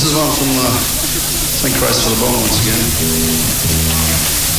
This is one from Thank Christ for the Bone once again.